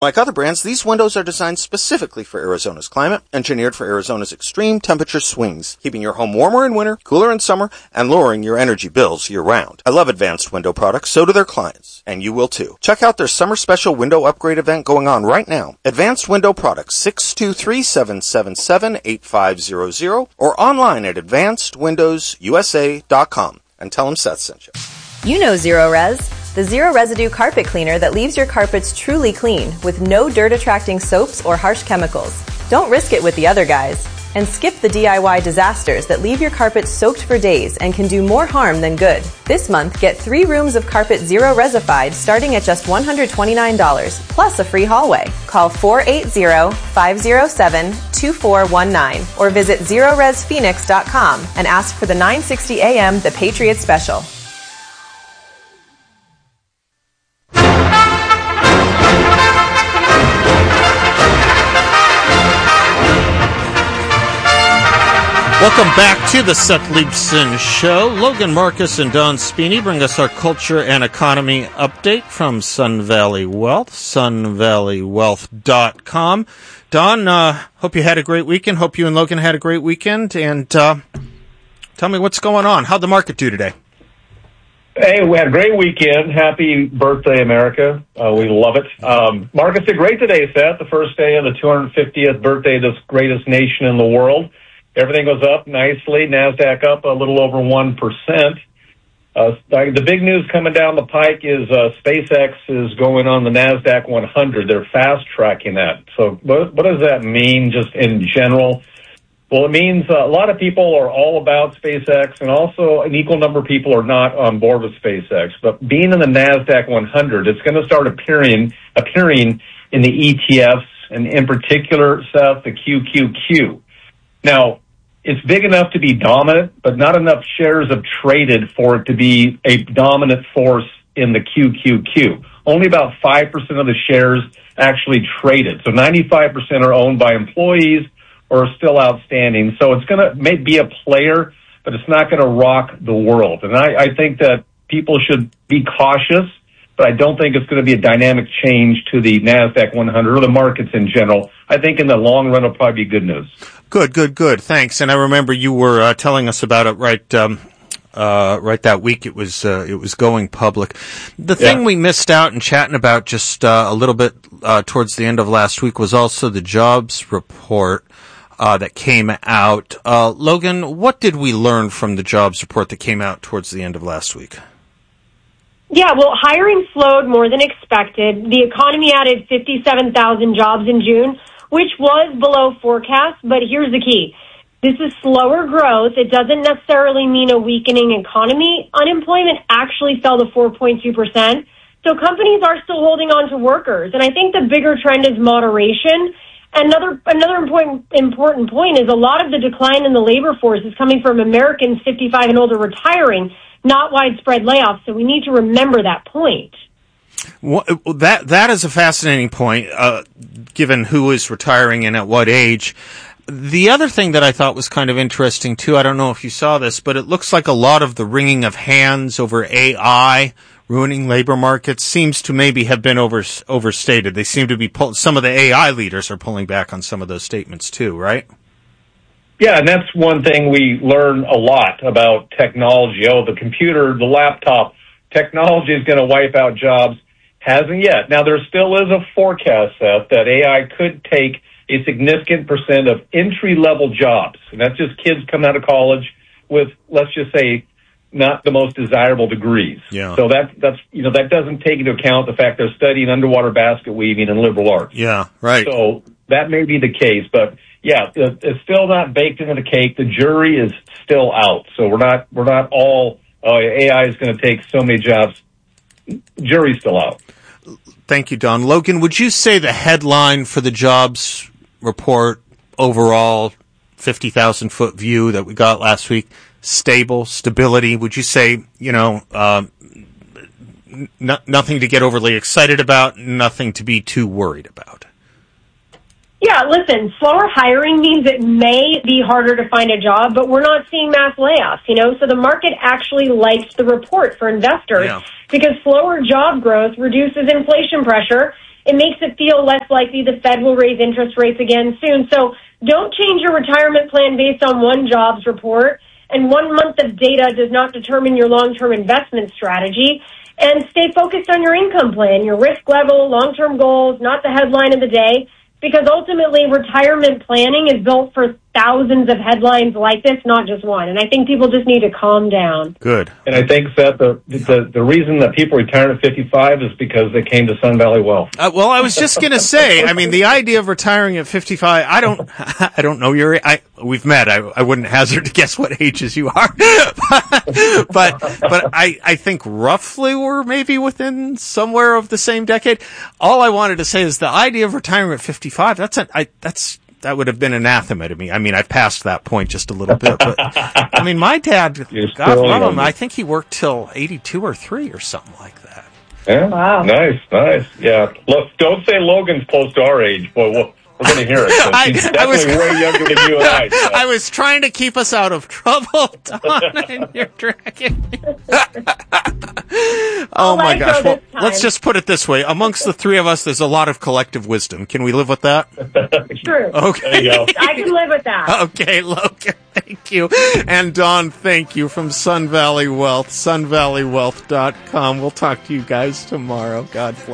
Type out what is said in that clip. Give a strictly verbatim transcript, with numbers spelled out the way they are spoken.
Like other brands, these windows are designed specifically for Arizona's climate, engineered for Arizona's extreme temperature swings, keeping your home warmer in winter, cooler in summer, and lowering your energy bills year-round. I love Advanced Window products, so do their clients, and you will too. Check out their summer special window upgrade event going on right now. Advanced Window Products, six two three, seven seven seven, eight five zero zero, or online at advanced windows u s a dot com, and tell them Seth sent you. You know Zero Res, the zero residue carpet cleaner that leaves your carpets truly clean with no dirt-attracting soaps or harsh chemicals. Don't risk it with the other guys. And skip the D I Y disasters that leave your carpet soaked for days and can do more harm than good. This month, get three rooms of carpet Zero Resified starting at just one hundred twenty-nine dollars, plus a free hallway. Call four eight zero, five zero seven, two four one nine or visit zero res phoenix dot com and ask for the nine sixty a m The Patriot Special. Welcome back to the Seth Leibsohn Show. Logan Marcus and Don Spini bring us our culture and economy update from Sun Valley Wealth, sun valley wealth dot com. Don, uh, hope you had a great weekend. Hope you and Logan had a great weekend. And uh, tell me what's going on. How'd the market do today? Hey, we had a great weekend. Happy birthday, America. Uh, we love it. Um, markets did great today, Seth. The first day of the two hundred fiftieth birthday of this greatest nation in the world. Everything goes up nicely. NASDAQ up a little over one percent. Uh, the big news coming down the pike is uh, SpaceX is going on the NASDAQ one hundred. They're fast-tracking that. So what, what does that mean just in general? Well, it means uh, a lot of people are all about SpaceX, and also an equal number of people are not on board with SpaceX. But being in the NASDAQ one hundred, it's going to start appearing appearing in the E T Fs, and in particular, Seth, the Q Q Q. Now, it's big enough to be dominant, but not enough shares have traded for it to be a dominant force in the Q Q Q. Only about five percent of the shares actually traded. So ninety-five percent are owned by employees or are still outstanding. So it's going to be a player, but it's not going to rock the world. And I, I think that people should be cautious, but I don't think it's going to be a dynamic change to the NASDAQ one hundred or the markets in general. I think in the long run, it'll probably be good news. Good, good, good. Thanks. And I remember you were uh, telling us about it right, um, uh, right that week. It was, uh, it was going public. The thing Yeah. we missed out in chatting about just uh, a little bit uh, towards the end of last week was also the jobs report uh, that came out. Uh, Logan, what did we learn from the jobs report that came out towards the end of last week? Yeah, well, hiring slowed more than expected. The economy added fifty-seven thousand jobs in June, which was below forecast, but here's the key. This is slower growth. It doesn't necessarily mean a weakening economy. Unemployment actually fell to four point two percent, so companies are still holding on to workers. And I think the bigger trend is moderation. Another another important, important point is a lot of the decline in the labor force is coming from Americans fifty-five and older retiring, not widespread layoffs, so we need to remember that point. Well, that that is a fascinating point, uh, given who is retiring and at what age. The other thing that I thought was kind of interesting, too, I don't know if you saw this, but it looks like a lot of the wringing of hands over A I ruining labor markets seems to maybe have been over, overstated. They seem to be pull, some of the A I leaders are pulling back on some of those statements, too, right? Yeah, and that's one thing we learn a lot about technology. Oh, the computer, the laptop, technology is going to wipe out jobs. Hasn't yet. Now, there still is a forecast, Seth, that A I could take a significant percent of entry-level jobs. And that's just kids coming out of college with, let's just say, not the most desirable degrees. Yeah. So that, that's, you know, that doesn't take into account the fact they're studying underwater basket weaving and liberal arts. Yeah, right. So that may be the case, but yeah, it's still not baked into the cake. The jury is still out. So we're not, we're not all, uh, A I is going to take so many jobs. Jury's still out. Thank you, Don. Logan, would you say the headline for the jobs report overall, fifty thousand foot view that we got last week, stable, stability, would you say, you know, um, n- nothing to get overly excited about, nothing to be too worried about? Yeah, listen, slower hiring means it may be harder to find a job, but we're not seeing mass layoffs, you know? So the market actually likes the report for investors Yeah. because slower job growth reduces inflation pressure It makes it feel less likely the Fed will raise interest rates again soon. So don't change your retirement plan based on one jobs report. And one month of data does not determine your long-term investment strategy. And stay focused on your income plan, your risk level, long-term goals, not the headline of the day. Because ultimately, retirement planning is built for thousands of headlines like this, not just one. And I think people just need to calm down. Good. And I think, Seth, the, the, the reason that people retire at fifty-five is because they came to Sun Valley Wealth. Uh, well, I was just going to say, I mean, the idea of retiring at fifty-five, I don't, I don't know your, I, we've met, I, I wouldn't hazard to guess what ages you are. but, but I, I think roughly we're maybe within somewhere of the same decade. All I wanted to say is the idea of retiring at fifty-five, that's an, I, that's, that would have been anathema to me. I mean, I passed that point just a little bit, but I mean, my dad, God love him, I think he worked till eighty-two or three or something like that. Yeah. Wow. Nice, nice. Yeah. Look, don't say Logan's close to our age. Boy, we're, we're going to hear it. I, He's I definitely was, way younger than you and I. So. I was trying to keep us out of trouble, Don, and you're dragging me. Oh my gosh. Well, let's just put it this way. Amongst the three of us, there's a lot of collective wisdom. Can we live with that? True. Okay. There you go. I can live with that. Okay, Logan, thank you. And Don, thank you from Sun Valley Wealth, sun valley wealth dot com. We'll talk to you guys tomorrow. God bless.